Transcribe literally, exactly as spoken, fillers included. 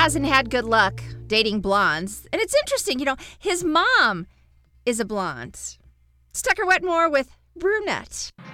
hasn't had good luck dating blondes. And it's interesting, you know, his mom is a blonde. It's Tucker Wetmore with Brunette.